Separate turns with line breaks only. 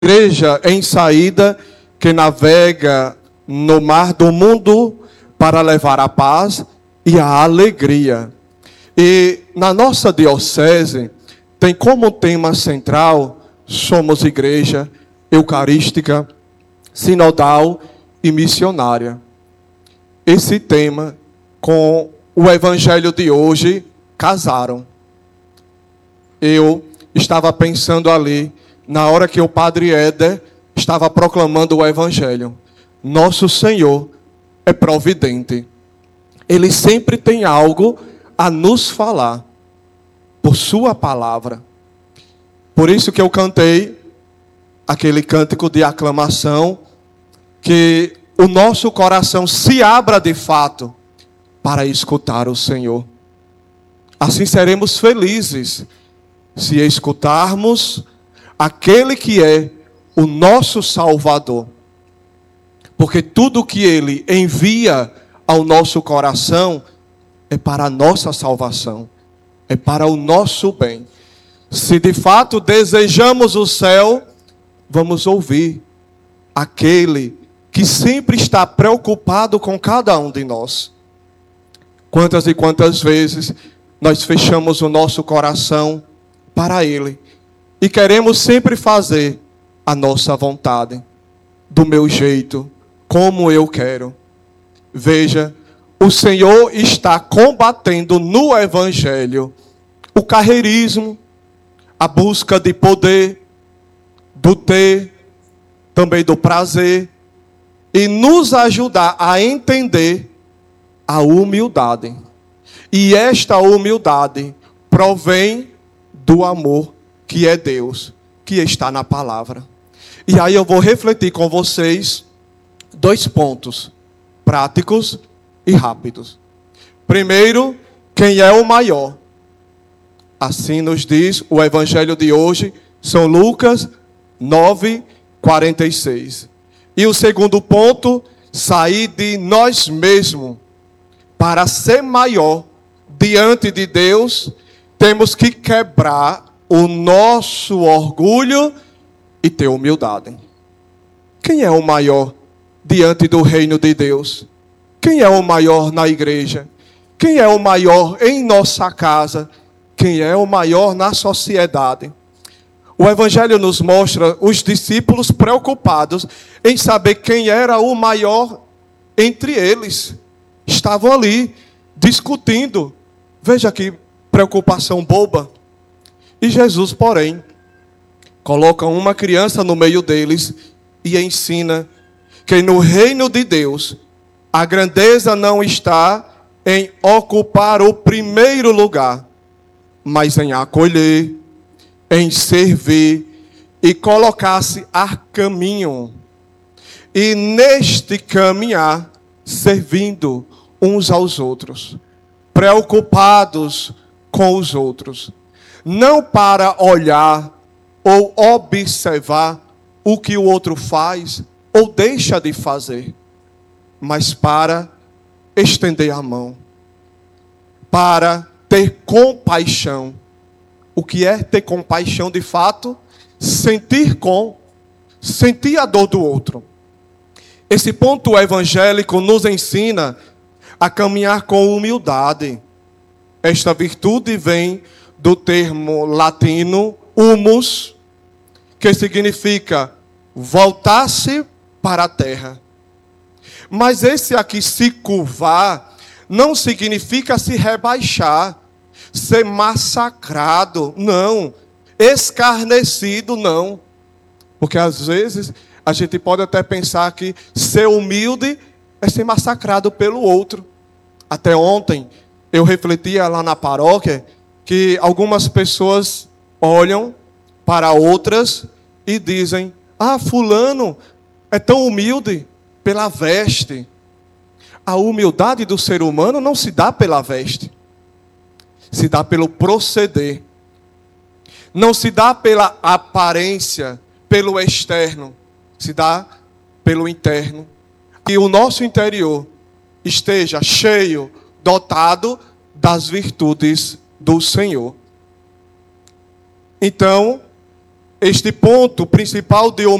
Igreja em saída que navega no mar do mundo para levar a paz e a alegria. E na nossa diocese tem como tema central: somos igreja eucarística, sinodal e missionária. Esse tema com o evangelho de hoje casaram. Eu estava pensando ali, na hora que o Padre Éder estava proclamando o evangelho. Nosso Senhor é providente. Ele sempre tem algo a nos falar por sua palavra. Por isso que eu cantei aquele cântico de aclamação, que o nosso coração se abra de fato para escutar o Senhor. Assim seremos felizes se escutarmos aquele que é o nosso Salvador. Porque tudo que Ele envia ao nosso coração é para a nossa salvação, é para o nosso bem. Se de fato desejamos o céu, vamos ouvir aquele que sempre está preocupado com cada um de nós. Quantas e quantas vezes nós fechamos o nosso coração para Ele e queremos sempre fazer a nossa vontade, do meu jeito, como eu quero. Veja, o Senhor está combatendo no Evangelho o carreirismo, a busca de poder, do ter, também do prazer, e nos ajudar a entender a humildade. E esta humildade provém do amor que é Deus, que está na palavra. E aí eu vou refletir com vocês 2 pontos práticos e rápidos. Primeiro, quem é o maior? Assim nos diz o evangelho de hoje, São Lucas 9:46. E o segundo ponto, sair de nós mesmos. Para ser maior diante de Deus, temos que quebrar o nosso orgulho e ter humildade. Quem é o maior diante do reino de Deus? Quem é o maior na igreja? Quem é o maior em nossa casa? Quem é o maior na sociedade? O Evangelho nos mostra os discípulos preocupados em saber quem era o maior entre eles. Estavam ali discutindo. Veja que preocupação boba. E Jesus, porém, coloca uma criança no meio deles e ensina que no reino de Deus a grandeza não está em ocupar o primeiro lugar, mas em acolher, em servir e colocar-se a caminho. E neste caminhar, servindo uns aos outros, preocupados com os outros. Não para olhar ou observar o que o outro faz ou deixa de fazer, mas para estender a mão, para ter compaixão. O que é ter compaixão de fato? Sentir a dor do outro. Esse ponto evangélico nos ensina a caminhar com humildade. Esta virtude vem do termo latino humus, que significa voltar-se para a terra. Mas esse aqui, se curvar, não significa se rebaixar, ser massacrado, não. Escarnecido, não. Porque às vezes a gente pode até pensar que ser humilde é ser massacrado pelo outro. Até ontem eu refletia lá na paróquia que algumas pessoas olham para outras e dizem: ah, fulano é tão humilde pela veste. A humildade do ser humano não se dá pela veste, se dá pelo proceder. Não se dá pela aparência, pelo externo, se dá pelo interno. Que o nosso interior esteja cheio, dotado das virtudes do Senhor. Então, este ponto principal de